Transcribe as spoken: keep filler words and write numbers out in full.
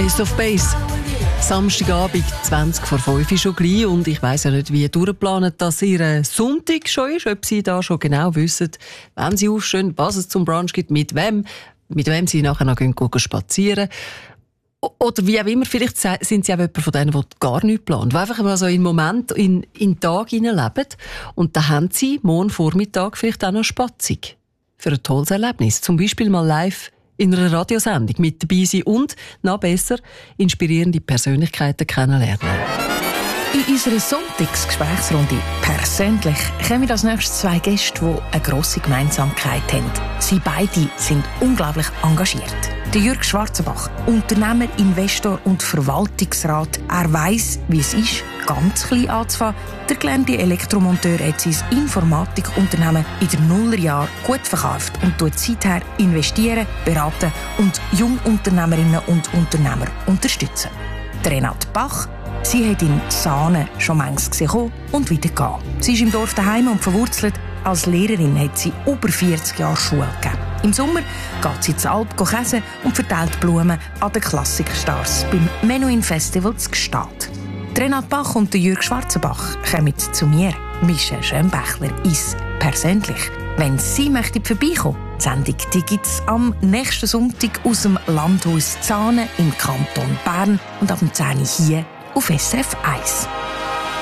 Ace of Base. Samstagabend, zwanzig vor fünf ist schon gleich und ich weiss ja nicht, wie durchgeplant das Ihr Sonntag schon ist, ob Sie da schon genau wissen, wann Sie aufstehen, was es zum Brunch gibt, mit wem, mit wem Sie nachher noch gehen, gehen spazieren. Oder wie auch immer, vielleicht sind Sie auch jemand von denen, der gar nichts plant, die einfach mal so in einen Moment, in, in den Tag hineinleben und dann haben Sie morgen Vormittag vielleicht auch noch Spatzung für ein tolles Erlebnis. Zum Beispiel mal live in einer Radiosendung mit dabei sein und, noch besser, inspirierende Persönlichkeiten kennenlernen. In unserer Sonntagsgesprächsrunde «Persönlich» kommen als nächstes zwei Gäste, die eine grosse Gemeinsamkeit haben. Sie beide sind unglaublich engagiert. Der Jürg Schwarzenbach, Unternehmer, Investor und Verwaltungsrat. Er weiss, wie es ist, ganz klein anzufangen. Der gelernte Elektromonteur hat sein Informatikunternehmen in den Nullerjahren gut verkauft und tut seither investieren, beraten und Jungunternehmerinnen und Unternehmer unterstützen. Die Renate Bach, sie hat in Sahne schon manches gesehen und wieder gehen. Sie ist im Dorf daheim und verwurzelt. Als Lehrerin hat sie über vierzig Jahre Schule gegeben. Im Sommer geht sie zur Alp käsen und verteilt Blumen an den Klassikstars beim Menuhin Festival zu Gstaad. Renate Bach und Jürg Schwarzenbach kommen zu mir, Michelle Schönbächler, ist persönlich. Wenn Sie möchten vorbeikommen, die Sendung gibt es am nächsten Sonntag aus dem Landhaus Zahne im Kanton Bern und ab dem zehn Uhr hier auf S R F eins.